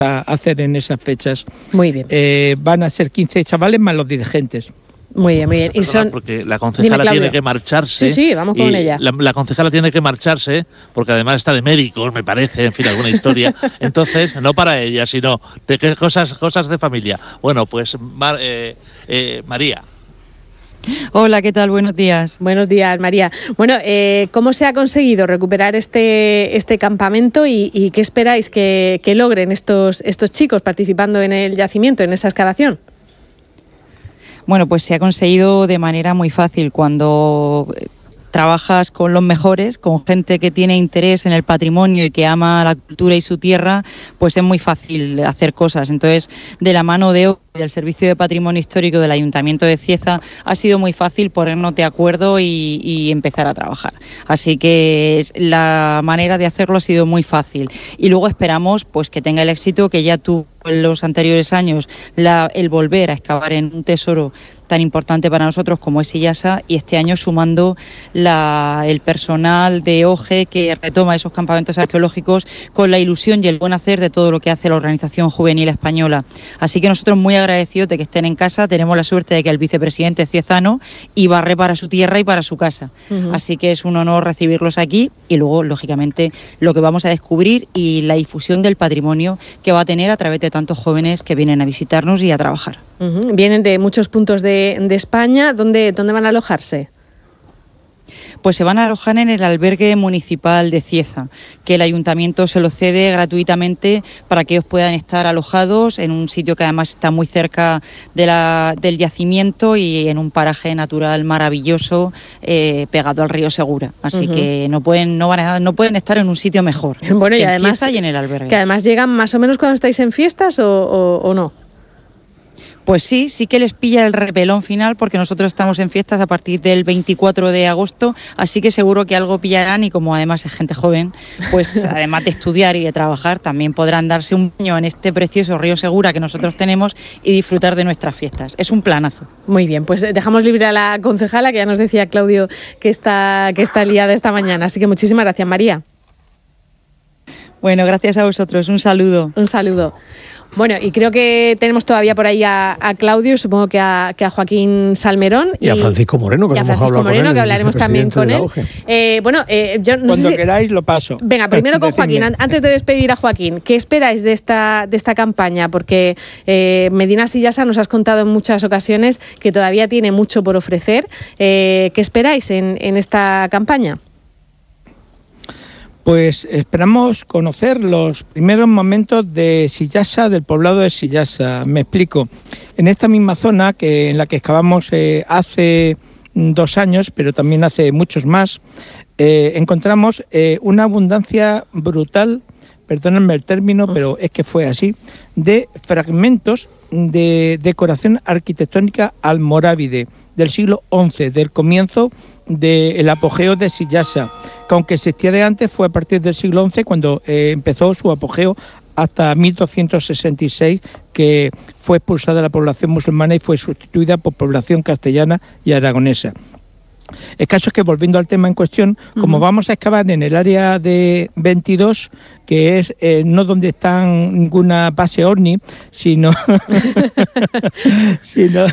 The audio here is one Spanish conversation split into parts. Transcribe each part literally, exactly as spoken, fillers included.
a hacer en esas fechas. Muy bien. Eh, van a ser quince chavales más los dirigentes. Muy bien, muy bien. Y son... Porque la concejala Dime, tiene que marcharse. Sí, sí, vamos con ella. La, la concejala tiene que marcharse porque además está de médicos, me parece, en fin, alguna historia. Entonces, no para ella, sino de qué cosas, cosas de familia. Bueno, pues Mar, eh, eh, María. Hola, ¿qué tal? Buenos días. Buenos días, María. Bueno, eh, ¿cómo se ha conseguido recuperar este, este campamento y, y qué esperáis que, que logren estos, estos chicos participando en el yacimiento, en esa excavación? Bueno, pues se ha conseguido de manera muy fácil cuando trabajas con los mejores, con gente que tiene interés en el patrimonio y que ama la cultura y su tierra, pues es muy fácil hacer cosas. Entonces, de la mano de del Servicio de Patrimonio Histórico del Ayuntamiento de Cieza ha sido muy fácil ponernos de acuerdo y, y empezar a trabajar. Así que la manera de hacerlo ha sido muy fácil. Y luego esperamos pues que tenga el éxito que ya tuvo en los anteriores años la, el volver a excavar en un tesoro tan importante para nosotros como es Sillasa, y este año sumando la, el personal de O G E que retoma esos campamentos arqueológicos con la ilusión y el buen hacer de todo lo que hace la Organización Juvenil Española. Así que nosotros muy agradecidos de que estén en casa, tenemos la suerte de que el vicepresidente es ciezano y barre para su tierra y para su casa. Uh-huh. Así que es un honor recibirlos aquí y luego, lógicamente, lo que vamos a descubrir y la difusión del patrimonio que va a tener a través de tantos jóvenes que vienen a visitarnos y a trabajar. Uh-huh. Vienen de muchos puntos de, de España. ¿Dónde, ¿Dónde van a alojarse? Pues se van a alojar en el albergue municipal de Cieza, que el ayuntamiento se lo cede gratuitamente para que ellos puedan estar alojados en un sitio que además está muy cerca de la, del yacimiento y en un paraje natural maravilloso eh, pegado al río Segura. Así uh-huh. que no pueden, no, van a, no pueden estar en un sitio mejor. Bueno, y en además Cieza y en el albergue. Que además llegan más o menos cuando estáis en fiestas o, o, o no. Pues sí, sí que les pilla el repelón final porque nosotros estamos en fiestas a partir del veinticuatro de agosto, así que seguro que algo pillarán y como además es gente joven, pues además de estudiar y de trabajar, también podrán darse un baño en este precioso río Segura que nosotros tenemos y disfrutar de nuestras fiestas. Es un planazo. Muy bien, pues dejamos libre a la concejala, que ya nos decía Claudio que está, que está liada esta mañana, así que muchísimas gracias, María. Bueno, gracias a vosotros, un saludo. Un saludo. Bueno, y creo que tenemos todavía por ahí a, a Claudio, supongo que a, que a Joaquín Salmerón. Y, y a Francisco Moreno, que, y a Francisco Moreno, él, que hablaremos también con él. Eh, bueno, eh, yo no Cuando sé si... queráis lo paso. Venga, primero con Joaquín. Antes de despedir a Joaquín, ¿qué esperáis de esta, de esta campaña? Porque eh, Medina Sillasa nos has contado en muchas ocasiones que todavía tiene mucho por ofrecer. Eh, ¿Qué esperáis en, en esta campaña? Pues esperamos conocer los primeros momentos de Sillasa, del poblado de Sillasa. Me explico. En esta misma zona que en la que excavamos eh, hace dos años, pero también hace muchos más, eh, encontramos eh, una abundancia brutal, perdónenme el término, pero es que fue así, de fragmentos de decoración arquitectónica almorávide del siglo once, del comienzo del apogeo de Sillasa, que aunque existía de antes, fue a partir del siglo once cuando eh, empezó su apogeo hasta mil doscientos sesenta y seis, que fue expulsada la población musulmana y fue sustituida por población castellana y aragonesa. El caso es que, volviendo al tema en cuestión, como uh-huh. vamos a excavar en el área de veintidós, que es eh, no donde está ninguna base OVNI, sino... sino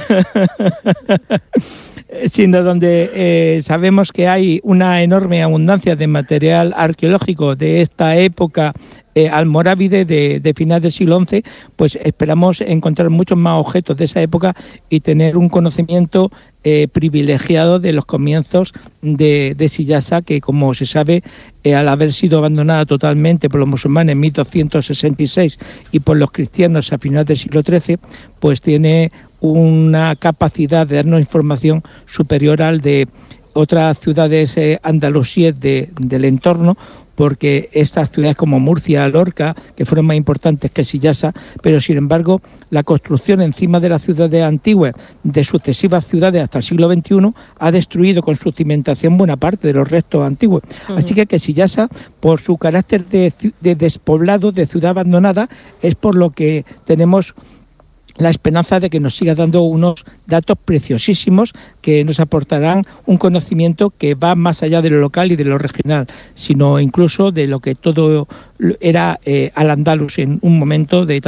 sino donde eh, sabemos que hay una enorme abundancia de material arqueológico de esta época eh, almorávide de, de finales del siglo once, pues esperamos encontrar muchos más objetos de esa época y tener un conocimiento eh, privilegiado de los comienzos de, de Sillasa, que, como se sabe, eh, al haber sido abandonada totalmente por los musulmanes en mil doscientos sesenta y seis y por los cristianos a finales del siglo trece, pues tiene una capacidad de darnos información superior al de otras ciudades eh, andalusíes de, del entorno, porque estas ciudades como Murcia, Lorca, que fueron más importantes que Sillasa, pero sin embargo la construcción encima de las ciudades antiguas de sucesivas ciudades hasta el siglo veintiuno ha destruido con su cimentación buena parte de los restos antiguos. Uh-huh. Así que que Sillasa, por su carácter de, de despoblado, de ciudad abandonada, es por lo que tenemos la esperanza de que nos siga dando unos datos preciosísimos que nos aportarán un conocimiento que va más allá de lo local y de lo regional, sino incluso de lo que todo era eh, al andalus en un momento de